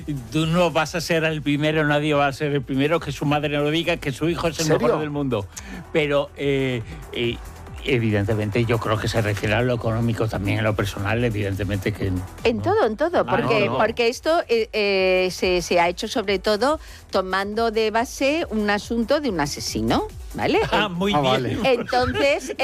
tú no vas a ser el primero, nadie va a ser el primero, que su madre no lo diga, que su hijo es el mejor del mundo. Pero evidentemente yo creo que se refiere a lo económico, también a lo personal, evidentemente que... En todo, porque esto se ha hecho sobre todo tomando de base un asunto de un asesino, ¿vale? Muy bien. Vale. Entonces,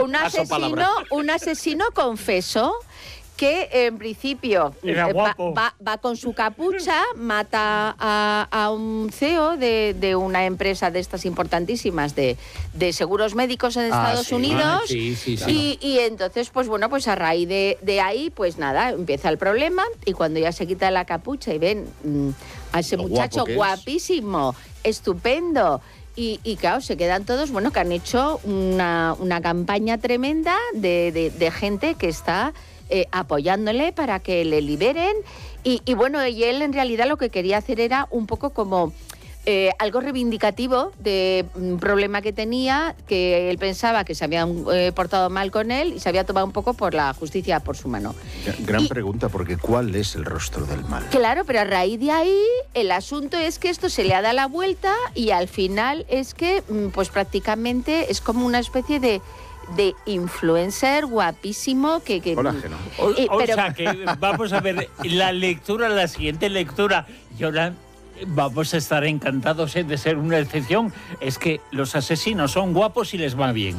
un asesino confesó que en principio va con su capucha, mata a un CEO de una empresa de estas importantísimas de seguros médicos en Estados Unidos. Y entonces, pues bueno, pues a raíz de ahí, pues nada, empieza el problema, y cuando ya se quita la capucha y ven a ese muchacho guapísimo, estupendo, y claro, se quedan todos, bueno, que han hecho una campaña tremenda de gente que está apoyándole para que le liberen, y bueno, y él en realidad lo que quería hacer era un poco como algo reivindicativo de un problema que tenía, que él pensaba que se habían portado mal con él y se había tomado un poco por la justicia por su mano. Gran pregunta, porque ¿cuál es el rostro del mal? Claro, pero a raíz de ahí el asunto es que esto se le ha dado la vuelta, y al final es que pues prácticamente es como una especie de influencer guapísimo Colágeno. O sea, que vamos a ver la siguiente lectura, Yolan, vamos a estar encantados de ser una excepción. Es que los asesinos son guapos y les va bien.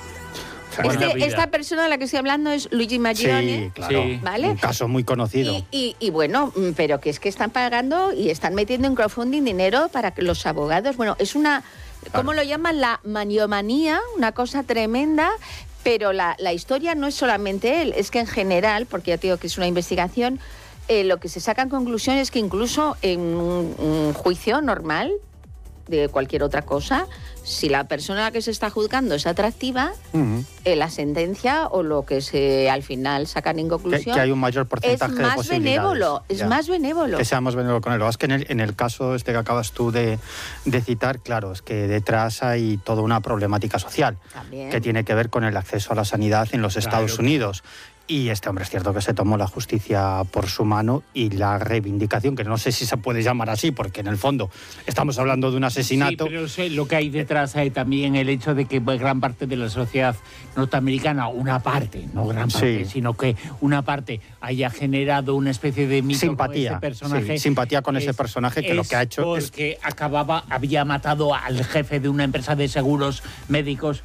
Esta persona de la que estoy hablando es Luigi Maggioni. Sí, claro. ¿Vale? Un caso muy conocido. Y bueno, pero que es que están pagando y están metiendo en crowdfunding dinero para que los abogados... Bueno, es una... ¿Cómo lo llaman? La maniomanía, una cosa tremenda. Pero la historia no es solamente él, es que en general, porque ya te digo que es una investigación, lo que se saca en conclusión es que incluso en un juicio normal de cualquier otra cosa, si la persona a la que se está juzgando es atractiva, la sentencia o lo que se al final sacan en conclusión que hay un mayor porcentaje de posibilidades. Es más benévolo. Que sea más benévolo con él. Es que en el caso este que acabas tú de citar, claro, es que detrás hay toda una problemática social También. que tiene que ver con el acceso a la sanidad en los Estados Unidos. Y este hombre es cierto que se tomó la justicia por su mano, y la reivindicación, que no sé si se puede llamar así, porque en el fondo estamos hablando de un asesinato. Sí, pero sé lo que hay detrás hay también el hecho de que gran parte de la sociedad norteamericana, una parte, no gran parte, sino que una parte haya generado una especie de mito simpatía, con ese personaje. Simpatía con ese personaje que lo que ha hecho es... Porque había matado al jefe de una empresa de seguros médicos,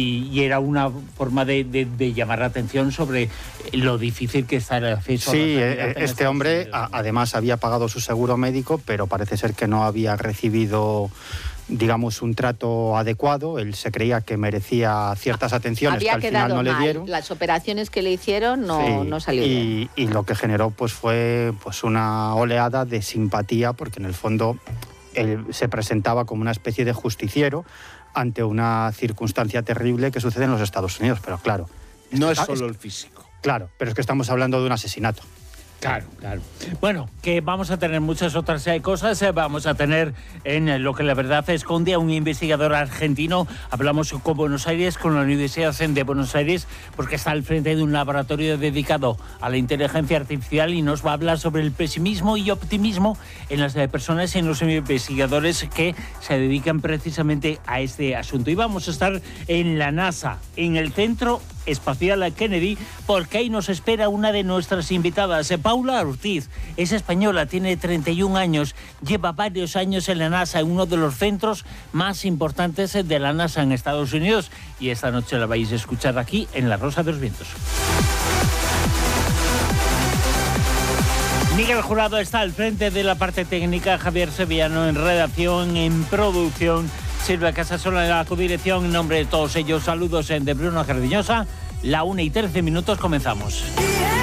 y era una forma de llamar la atención sobre lo difícil que está el acceso a la sanidad. Sí, este hombre además había pagado su seguro médico, pero parece ser que no había recibido, digamos, un trato adecuado. Él se creía que merecía ciertas atenciones que al final no le dieron. Las operaciones que le hicieron no salieron bien. Y lo que generó pues fue pues una oleada de simpatía, porque en el fondo él se presentaba como una especie de justiciero ante una circunstancia terrible que sucede en los Estados Unidos. Pero claro... No es solo el físico. Claro, pero es que estamos hablando de un asesinato. Claro. Bueno, que vamos a tener muchas otras cosas. Vamos a tener en Lo que la verdad esconde a un investigador argentino. Hablamos con Buenos Aires, con la Universidad de Buenos Aires, porque está al frente de un laboratorio dedicado a la inteligencia artificial, y nos va a hablar sobre el pesimismo y optimismo en las personas, en los investigadores que se dedican precisamente a este asunto. Y vamos a estar en la NASA, en el Centro Espacial Kennedy, porque ahí nos espera una de nuestras invitadas, Paula Ortiz. Es española, tiene 31 años, lleva varios años en la NASA, en uno de los centros más importantes de la NASA en Estados Unidos, y esta noche la vais a escuchar aquí en La Rosa de los Vientos. Miguel Jurado está al frente de la parte técnica, Javier Sevillano en redacción, en producción, Silvia Casasola en la codirección. En nombre de todos ellos, saludos de Bruno Cardeñosa. 1:13, comenzamos.